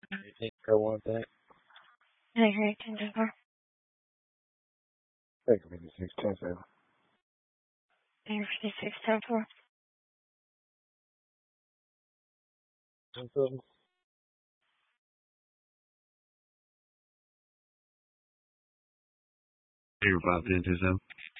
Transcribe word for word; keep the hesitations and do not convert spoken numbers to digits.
eighteen per one thing. Hey, hey, ten ten four. Take me to six ten seven. Hey, fifty-six ten four. Ten seven. Zero five ten two seven.